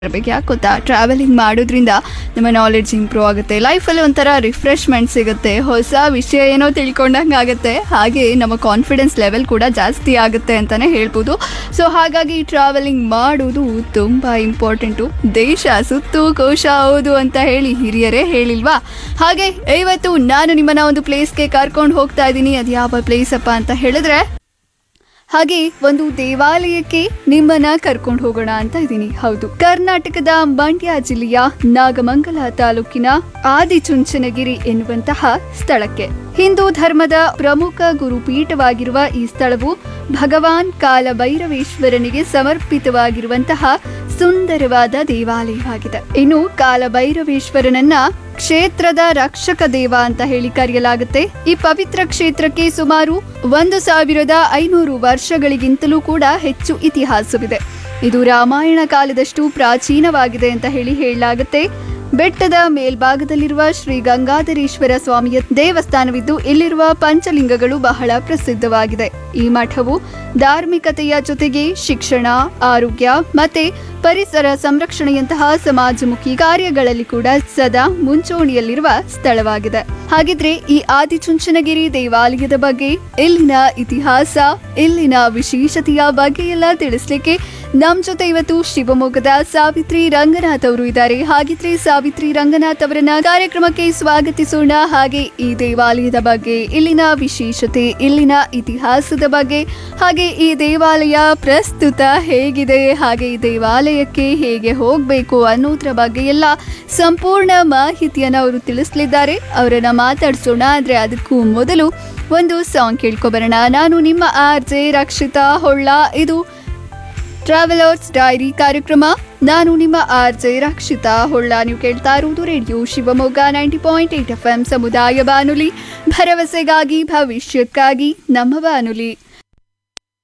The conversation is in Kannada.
ಇರಬೇಕು. ಯಾಕೆ ಗೊತ್ತಾ, ಟ್ರಾವೆಲಿಂಗ್ ಮಾಡೋದ್ರಿಂದ ನಮ್ಮ ನಾಲೆಡ್ಜ್ ಇಂಪ್ರೂವ್ ಆಗುತ್ತೆ, ಲೈಫಲ್ಲಿ ಒಂಥರ ರಿಫ್ರೆಶ್ಮೆಂಟ್ ಸಿಗುತ್ತೆ, ಹೊಸ ವಿಷಯ ಏನೋ ತಿಳ್ಕೊಂಡಂಗೆ ಆಗುತ್ತೆ, ಹಾಗೆ ನಮ್ಮ ಕಾನ್ಫಿಡೆನ್ಸ್ ಲೆವೆಲ್ ಕೂಡ ಜಾಸ್ತಿ ಆಗುತ್ತೆ ಅಂತಲೇ ಹೇಳ್ಬೋದು. ಸೊ ಹಾಗಾಗಿ ಟ್ರಾವೆಲಿಂಗ್ ಮಾಡೋದು ತುಂಬ ಇಂಪಾರ್ಟೆಂಟು. ದೇಶ ಸುತ್ತು ಕೋಶ ಓದು ಅಂತ ಹೇಳಿ ಹಿರಿಯರೇ ಹೇಳಿಲ್ವಾ? ಹಾಗೆ ಇವತ್ತು ನಾನು ನಿಮ್ಮನ್ನ ಒಂದು ಪ್ಲೇಸ್ಗೆ ಕರ್ಕೊಂಡು ಹೋಗ್ತಾ ಇದ್ದೀನಿ. ಅದು ಯಾವ ಪ್ಲೇಸ್ ಅಪ್ಪ ಅಂತ ಹೇಳಿದ್ರೆ, ಹಾಗೆ ಒಂದು ದೇವಾಲಯಕ್ಕೆ ನಿಮ್ಮನ್ನ ಕರ್ಕೊಂಡು ಹೋಗೋಣ ಅಂತ ಇದ್ದೀನಿ. ಹೌದು, ಕರ್ನಾಟಕದ ಮಂಡ್ಯ ಜಿಲ್ಲೆಯ ನಾಗಮಂಗಲ ತಾಲೂಕಿನ ಆದಿಚುಂಚನಗಿರಿ ಎನ್ನುವಂತಹ ಸ್ಥಳಕ್ಕೆ. ಹಿಂದೂ ಧರ್ಮದ ಪ್ರಮುಖ ಗುರುಪೀಠವಾಗಿರುವ ಈ ಸ್ಥಳವು ಭಗವಾನ್ ಕಾಲಭೈರವೇಶ್ವರನಿಗೆ ಸಮರ್ಪಿತವಾಗಿರುವಂತಹ ಸುಂದರವಾದ ದೇವಾಲಯವಾಗಿದೆ. ಇನ್ನು ಕಾಲಭೈರವೇಶ್ವರನನ್ನ ಕ್ಷೇತ್ರದ ರಕ್ಷಕ ದೇವ ಅಂತ ಹೇಳಿ ಕರೆಯಲಾಗುತ್ತೆ. ಈ ಪವಿತ್ರ ಕ್ಷೇತ್ರಕ್ಕೆ ಸುಮಾರು 1500 ವರ್ಷಗಳಿಗಿಂತಲೂ ಕೂಡ ಹೆಚ್ಚು ಇತಿಹಾಸವಿದೆ. ಇದು ರಾಮಾಯಣ ಕಾಲದಷ್ಟು ಪ್ರಾಚೀನವಾಗಿದೆ ಅಂತ ಹೇಳಲಾಗುತ್ತೆ. ಬೆಟ್ಟದ ಮೇಲ್ಭಾಗದಲ್ಲಿರುವ ಶ್ರೀ ಗಂಗಾಧರೇಶ್ವರ ಸ್ವಾಮಿಯ ದೇವಸ್ಥಾನವಿದ್ದು ಇಲ್ಲಿರುವ ಪಂಚಲಿಂಗಗಳು ಬಹಳ ಪ್ರಸಿದ್ಧವಾಗಿದೆ. ಈ ಮಠವು ಧಾರ್ಮಿಕತೆಯ ಜೊತೆಗೆ ಶಿಕ್ಷಣ, ಆರೋಗ್ಯ ಮತ್ತೆ ಪರಿಸರ ಸಂರಕ್ಷಣೆಯಂತಹ ಸಮಾಜಮುಖಿ ಕಾರ್ಯಗಳಲ್ಲಿ ಕೂಡ ಸದಾ ಮುಂಚೂಣಿಯಲ್ಲಿರುವ ಸ್ಥಳವಾಗಿದೆ. ಹಾಗಿದ್ರೆ ಈ ಆದಿಚುಂಚನಗಿರಿ ದೇವಾಲಯದ ಬಗ್ಗೆ, ಇಲ್ಲಿನ ಇತಿಹಾಸ, ಇಲ್ಲಿನ ವಿಶೇಷತೆಯ ಬಗ್ಗೆ ಎಲ್ಲ ತಿಳಿಸ್ಲಿಕ್ಕೆ ನಮ್ ಜೊತೆ ಇವತ್ತು ಶಿವಮೊಗ್ಗದ ಸಾವಿತ್ರಿ ರಂಗನಾಥ್ ಅವರು ಇದ್ದಾರೆ. ಹಾಗಿದ್ರೆ ಸಾವಿತ್ರಿ ರಂಗನಾಥ್ ಅವರನ್ನ ಕಾರ್ಯಕ್ರಮಕ್ಕೆ ಸ್ವಾಗತಿಸೋಣ. ಹಾಗೆ ಈ ದೇವಾಲಯದ ಬಗ್ಗೆ, ಇಲ್ಲಿನ ವಿಶೇಷತೆ, ಇಲ್ಲಿನ ಇತಿಹಾಸದ ಬಗ್ಗೆ, ಹಾಗೆ ಈ ದೇವಾಲಯ ಪ್ರಸ್ತುತ ಹೇಗಿದೆ, ಹಾಗೆ ಈ ದೇವಾಲಯಕ್ಕೆ ಹೇಗೆ ಹೋಗ್ಬೇಕು ಅನ್ನೋದ್ರ ಬಗ್ಗೆ ಎಲ್ಲ ಸಂಪೂರ್ಣ ಮಾಹಿತಿಯನ್ನ ಅವರು ತಿಳಿಸಲಿದ್ದಾರೆ. ಅವರನ್ನ ಮಾತಾಡ್ಸೋಣ. ಆದ್ರೆ ಅದಕ್ಕೂ ಮೊದಲು ಒಂದು ಸಾಂಗ್ ಕೇಳ್ಕೊಬರೋಣ. ನಾನು ನಿಮ್ಮ RJ ರಕ್ಷಿತಾ ಹೊಳ್ಳ. ಇದು ಟ್ರಾವೆಲರ್ಸ್ ಡೈರಿ ಕಾರ್ಯಕ್ರಮ. ನಾನು ನಿಮ್ಮ RJ ರಕ್ಷಿತಾ ಹೊಳ್ಳ. ನೀವು ಕೇಳ್ತಾ ಇರುವುದು ರೇಡಿಯೋ ಶಿವಮೊಗ್ಗ 90.8 FM ಸಮುದಾಯ ಬಾನುಲಿ, ಭರವಸೆಗಾಗಿ ಭವಿಷ್ಯಕ್ಕಾಗಿ ನಮ್ಮ ಬಾನುಲಿ.